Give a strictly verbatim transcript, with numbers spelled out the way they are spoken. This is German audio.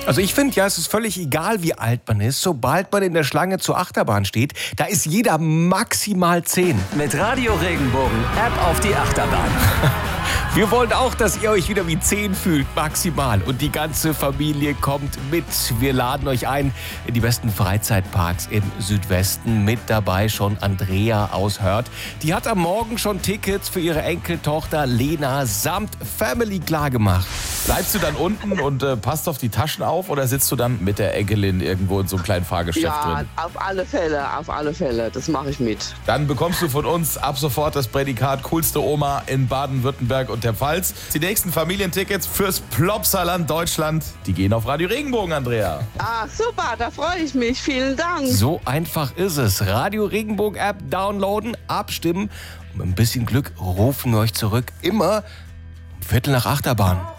Also ich finde ja, es ist völlig egal, wie alt man ist. Sobald man in der Schlange zur Achterbahn steht, da ist jeder maximal zehn. Mit Radio Regenbogen App auf die Achterbahn. Wir wollen auch, dass ihr euch wieder wie zehn fühlt, maximal. Und die ganze Familie kommt mit. Wir laden euch ein in die besten Freizeitparks im Südwesten. Mit dabei schon Andrea aus Hörth. Die hat am Morgen schon Tickets für ihre Enkeltochter Lena samt Family klargemacht. Bleibst du dann unten und äh, passt auf die Taschen auf oder sitzt du dann mit der Enkelin irgendwo in so einem kleinen Fahrgeschäft Ja, drin? auf alle Fälle, auf alle Fälle. Das mache ich mit. Dann bekommst du von uns ab sofort das Prädikat coolste Oma in Baden-Württemberg und der Pfalz. Die nächsten Familientickets fürs Plopsaland Deutschland, die gehen auf Radio Regenbogen, Andrea. Ah, super, da freue ich mich. Vielen Dank. So einfach ist es. Radio Regenbogen App downloaden, abstimmen. Und mit ein bisschen Glück rufen wir euch zurück. Immer um Viertel nach Achterbahn.